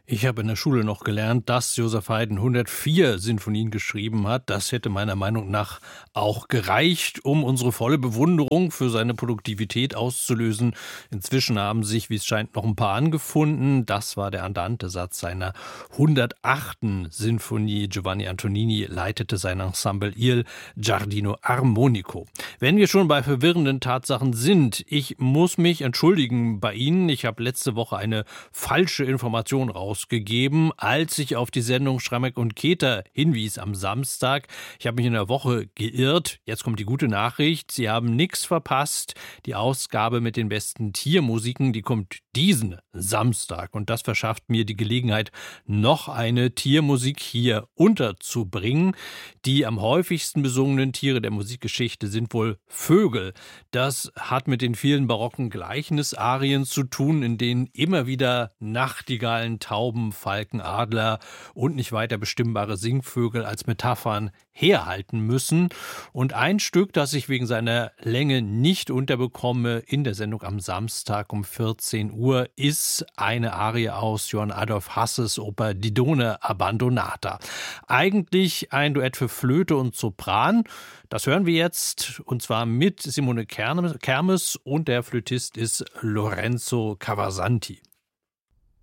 Ich habe in der Schule noch gelernt, dass Joseph Haydn 104 Sinfonien geschrieben hat. Das hätte meiner Meinung nach auch gereicht, um unsere volle Bewunderung für seine Produktivität auszulösen. Inzwischen haben sich, wie es scheint, noch ein paar angefunden. Das war der Andante-Satz seiner 108. Sinfonie. Giovanni Antonini leitete sein Ensemble Il Giardino Armonico. Wenn wir schon bei verwirrenden Tatsachen sind, ich muss mich entschuldigen bei Ihnen. Ich habe letzte Woche eine falsche Information rausgegeben, als ich auf die Sendung Schrammeck und Keter hinwies am Samstag. Ich habe mich in der Woche geirrt. Jetzt kommt die gute Nachricht. Sie haben nichts verpasst. Die Ausgabe mit den besten Tiermusiken, die kommt diesen Samstag. Und das verschafft mir die Gelegenheit, noch eine Tiermusik hier unterzubringen. Die am häufigsten besungenen Tiere der Musikgeschichte sind wohl Vögel. Das hat mit den vielen barocken Gleichnisarien zu tun, in denen immer wieder Nachtigallen, Tauben, Falken, Adler und nicht weiter bestimmbare Singvögel als Metaphern herhalten müssen. Und ein Stück, das ich wegen seiner Länge nicht unterbekomme in der Sendung am Samstag um 14 Uhr, ist eine Arie aus Johann Adolf Hasses Oper Didone Abbandonata. Eigentlich ein Duett für Flöte und Sopran. Das hören wir jetzt, und zwar mit Simone Kermes, und der Flötist ist Lorenzo Cavasanti.